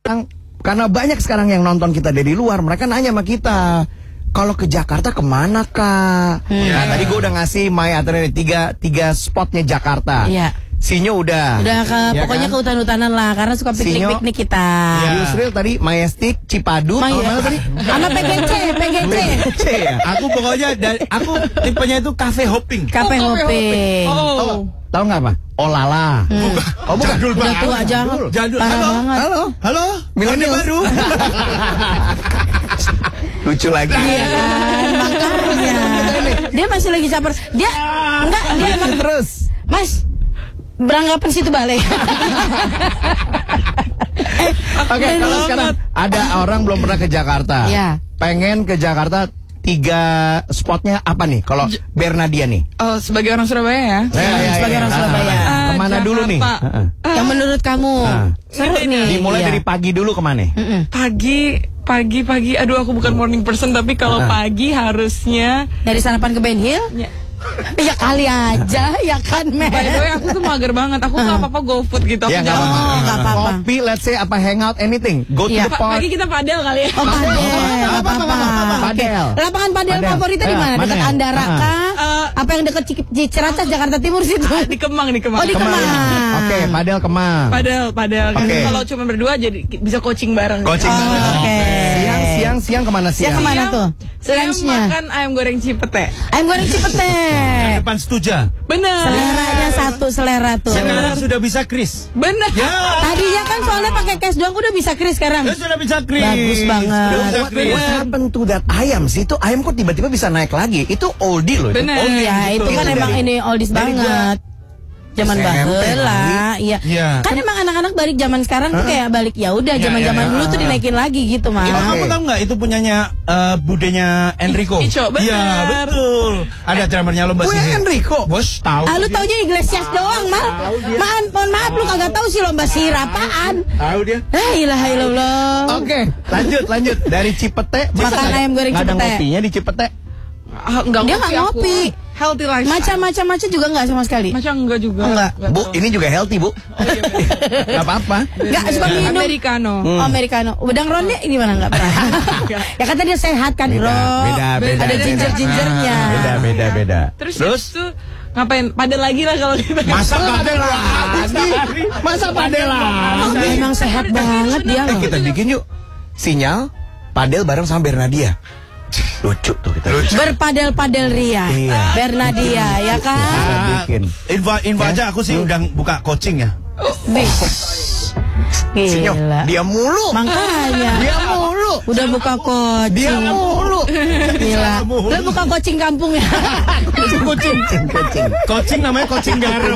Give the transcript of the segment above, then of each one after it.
Karena banyak sekarang yang nonton kita dari luar, mereka nanya sama kita, kalau ke Jakarta kemana kak? Nah tadi gue udah ngasih my itinerary tiga spotnya Jakarta. Sinyo udah ke pokoknya kan? Ke hutan-hutanan lah, karena suka piknik-piknik kita. Yusril tadi Majestic, Cipadu, mana tadi? Sama PGC ya. Aku pokoknya aku tipenya itu cafe hopping. Cafe hopping. Tahu nggak apa? Olala. Bukan. Jadul udah tua jadul. Halo. Milenial baru. Lucu lagi. Iya kan, makanya. Dia masih lagi caper. Dia emang terus. Mas, beranggapan situ balik. Oke, kalau sekarang ada orang belum pernah ke Jakarta. Pengen ke Jakarta, 3 spotnya apa nih? Kalau Bernadia nih. Sebagai orang Surabaya ya. Sebagai orang Surabaya. Kemana Jakarta. dulu nih? Yang menurut kamu seru nih. Dimulai dari pagi dulu kemana? Pagi. Aduh, aku bukan morning person, tapi kalau pagi harusnya dari sarapan ke Ben Hill. Ya kali aja, ya kan, men. By the way, aku tuh mager banget. Aku nggak apa-apa go food gitu. Aku Nggak apa-apa. Kopi, let's say apa hangout, anything. Go to the park. Pagi kita padel kali ya. Padel. Lapangan padel favoritnya di mana? Dekat Andara kah? Apa yang dekat Ciracas, Jakarta Timur situ? Di Kemang. Oh, di Kemang. Oke, padel Kemang. Padel. Kalau cuma berdua jadi bisa coaching bareng. Oke. Siang kemana siang? Siang kemana tuh? Saya makan ayam goreng Cipete. Depan Setuja. Bener. Seleranya satu selera tuh. Sekarang sudah bisa kris. Bener. Tadinya kan soalnya pakai cash doang udah bisa kris sekarang. Sudah bisa kris. Bagus banget. What happened to that ayam sih? Itu ayam kok tiba-tiba bisa naik lagi? Itu oldie loh. Bener. Oh iya, itu kan emang ini oldies banget. Zaman baheula, iya. Kan emang anak-anak balik zaman sekarang tuh kayak balik ya udah zaman-zaman dulu tuh dinaikin lagi gitu, Mas. Kamu tahu nggak itu punyanya budenya Enrico? Ico, bener. Iya, betul. Ada drummernya lomba sihir. Enrico. Bos, tahu. Lu taunya Iglesias doang, Mal. Mohon maaf lu kagak tahu sih lomba sihir apaan. Tahu dia. La ilaha illallah. Oke, lanjut. Dari Cipete, makan ayam goreng Cipete. Nggak ada ngopinya di Cipete. Dia nggak ngopi. Healthy life. Macam-macam juga nggak sama sekali. Macam enggak juga. Enggak. Bu, ini juga healthy, Bu. Gak apa-apa. Nggak suka minum Americano. Americano. Udang ronde gimana nggak pernah? Ya kata dia sehat kan, Bro. Beda. Ada ginger-gingernya. Beda. Terus tuh ngapain? Padel lagi lah kalau gitu. Masa padel lagi? Emang sehat banget dia loh. Kita bikin yuk sinyal padel bareng sama Bernadia. Lucu tuh kita. Berpadel-padel ria. Bernadia ya kan? Bikin. Info aja aku sih udah buka coaching ya. Sinyo, Gila. dia mulu. Makanya. Dia mulu. Udah buka coaching. Dia mulu. Gila. Udah buka coaching kampung ya. Coaching namanya coaching garam.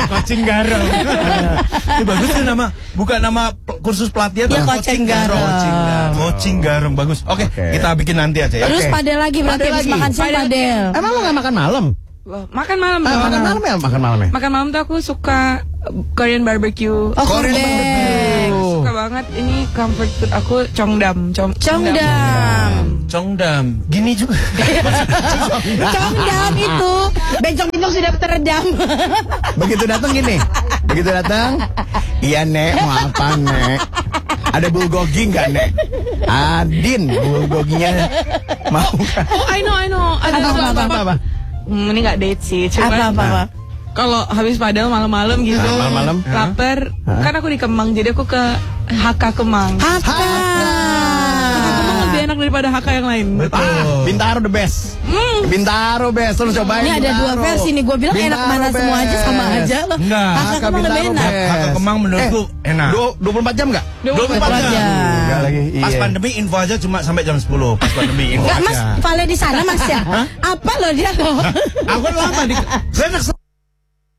Ini bagus tuh bukan nama kursus pelatihan. Ya, coaching garam. Coaching garam bagus. Oke, kita bikin nanti aja ya. Terus padel lagi berarti habis makan siang padel. Emang lo gak makan malam? Makan malam. Makan malam ya? Makan malam tuh aku suka Korean barbecue. Oh, Korean barbecue. Suka banget. Ini comfort food aku congdam. Congdam. Gini juga. Congdam itu bencong-bencong sudah teredam. Begitu datang, iya Nek, mau apa Nek? Ada bulgogi nggak Nek? Adin, bulgoginya mau nggak? Oh, I know. Ada apa? Ini nggak date sih. Cuma Apa? kalau habis padel malam-malam gitu, malam-malam, lapar. Kan aku di Kemang, jadi aku ke HK Kemang. HK Kemang lebih enak daripada HK yang lain. Bintaro the best. Bintaro best, terus cobain. Ini ada dua versi nih, gue bilang enak mana semua aja sama aja loh. Enggak. HK Kemang lebih enak. HK Kemang menurutku enak. 24 jam nggak? 24 jam. Enggak lagi. Pas pandemi info aja cuma sampai jam 10. Pas pandemi info Enggak, aja. Mas, Vale di sana Mas ya. Apa loh dia loh? Aku lama di